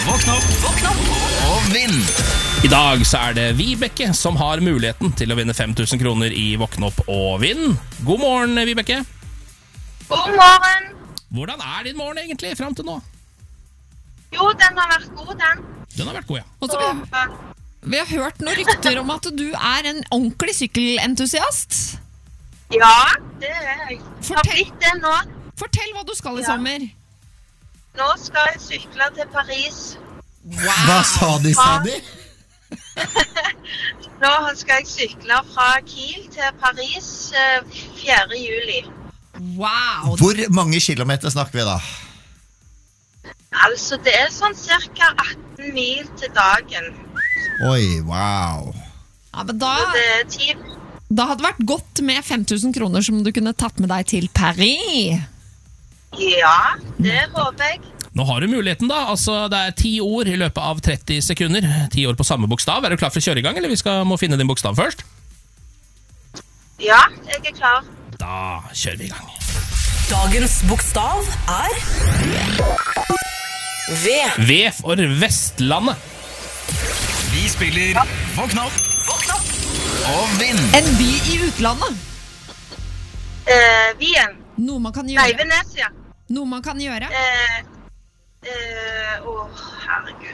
Våkn opp og vinn. I dag så det Vibeke som har muligheten til å vinne 5000 kroner i Våkn opp og vinn. God morgen, Vibeke. God morgen. Hvordan din morgen egentlig frem til nå? Jo, den har vært god, den. Den har vært god, ja. Vi har hørt noen rykter om at du en ordentlig sykkelentusiast. Ja, det jeg. Har blitt det nå. Fortell hva du skal i sommer. Nå skal jeg sykle til Paris. Wow. Hva sa de? Nå skal jeg sykle fra Kiel til Paris 4. juli. Wow. Hvor mange kilometer snakker vi da? Altså, det sånn cirka 18 mil til dagen. Oi, wow. Ja, men Så det 10. da hadde det vært godt med 5000 kroner som du kunne tatt med deg til Paris. Ja, det håper jeg. Nå har du muligheten da, altså det 10 ord i løpet av 30 sekunder. 10 ord på samme bokstav. Du klar for å kjøre i gang, eller må finne din bokstav først? Ja, jeg klar. Da kjører vi i gang. Dagens bokstav V. V for Vestlandet. Vi spiller Våkn opp og vinn. En by i utlandet. Wien. Noe man kan Nei, gjøre. Venezia. Noe man kan gjøre. Herregud.